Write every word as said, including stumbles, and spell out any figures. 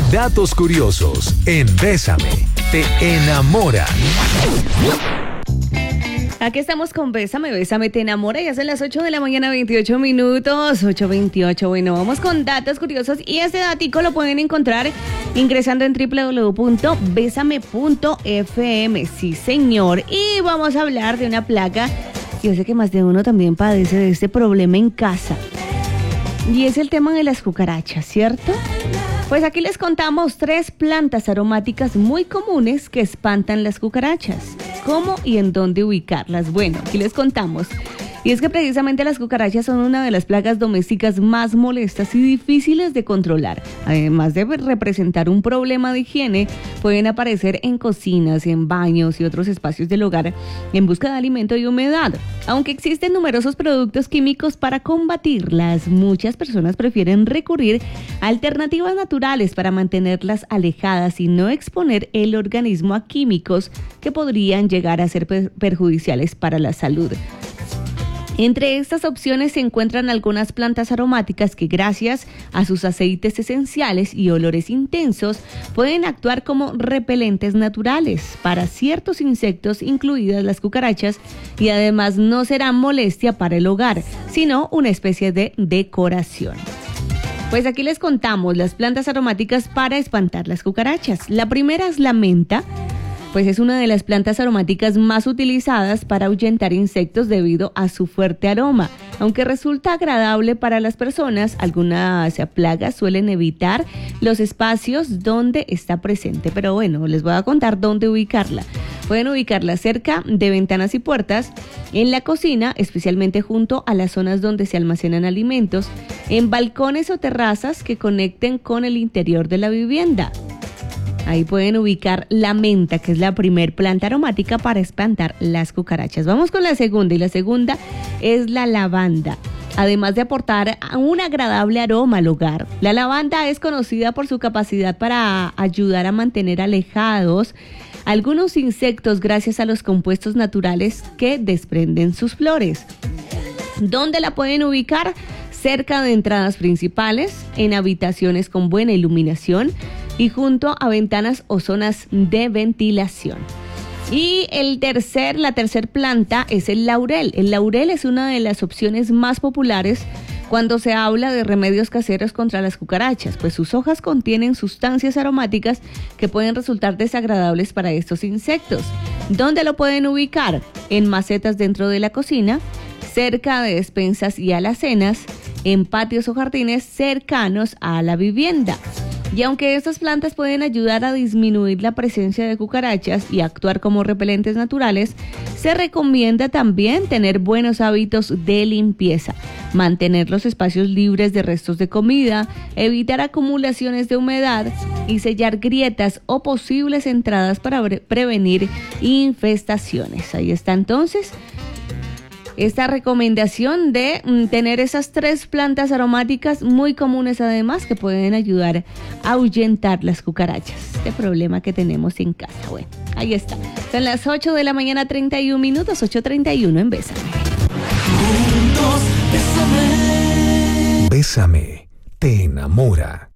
Datos curiosos en Bésame, te enamora. Aquí estamos con Bésame, Bésame, te enamora. Ya son las ocho de la mañana, veintiocho minutos, ocho veintiocho. Bueno, vamos con datos curiosos y este datico lo pueden encontrar ingresando en doble u doble u doble u punto bésame punto efe eme. Sí, señor. Y vamos a hablar de una plaga. Yo sé que más de uno también padece de este problema en casa. Y es el tema de las cucarachas, ¿cierto? Pues aquí les contamos tres plantas aromáticas muy comunes que espantan las cucarachas. ¿Cómo y en dónde ubicarlas? Bueno, aquí les contamos. Y es que precisamente las cucarachas son una de las plagas domésticas más molestas y difíciles de controlar. Además de representar un problema de higiene, pueden aparecer en cocinas, en baños y otros espacios del hogar en busca de alimento y humedad. Aunque existen numerosos productos químicos para combatirlas, muchas personas prefieren recurrir a alternativas naturales para mantenerlas alejadas y no exponer el organismo a químicos que podrían llegar a ser perjudiciales para la salud. Entre estas opciones se encuentran algunas plantas aromáticas que, gracias a sus aceites esenciales y olores intensos, pueden actuar como repelentes naturales para ciertos insectos, incluidas las cucarachas, y además no serán molestia para el hogar, sino una especie de decoración. Pues aquí les contamos las plantas aromáticas para espantar las cucarachas. La primera es la menta. Pues es una de las plantas aromáticas más utilizadas para ahuyentar insectos debido a su fuerte aroma. Aunque resulta agradable para las personas, algunas plagas suelen evitar los espacios donde está presente. Pero bueno, les voy a contar dónde ubicarla. Pueden ubicarla cerca de ventanas y puertas, en la cocina, especialmente junto a las zonas donde se almacenan alimentos, en balcones o terrazas que conecten con el interior de la vivienda. Ahí pueden ubicar la menta, que es la primer planta aromática para espantar las cucarachas. Vamos con la segunda, y la segunda es la lavanda. Además de aportar un agradable aroma al hogar, la lavanda es conocida por su capacidad para ayudar a mantener alejados algunos insectos gracias a los compuestos naturales que desprenden sus flores. ¿Dónde la pueden ubicar? Cerca de entradas principales, en habitaciones con buena iluminación y junto a ventanas o zonas de ventilación. Y el tercer, la tercer planta es el laurel. El laurel es una de las opciones más populares cuando se habla de remedios caseros contra las cucarachas, pues sus hojas contienen sustancias aromáticas que pueden resultar desagradables para estos insectos. ¿Dónde lo pueden ubicar? En macetas dentro de la cocina, cerca de despensas y alacenas, en patios o jardines cercanos a la vivienda. Y aunque estas plantas pueden ayudar a disminuir la presencia de cucarachas y actuar como repelentes naturales, se recomienda también tener buenos hábitos de limpieza, mantener los espacios libres de restos de comida, evitar acumulaciones de humedad y sellar grietas o posibles entradas para prevenir infestaciones. Ahí está entonces esta recomendación de mm, tener esas tres plantas aromáticas muy comunes, además, que pueden ayudar a ahuyentar las cucarachas, este problema que tenemos en casa. Bueno, ahí está. Son las ocho de la mañana, treinta y un minutos, ocho treinta y uno en Bésame. Bésame, te enamora.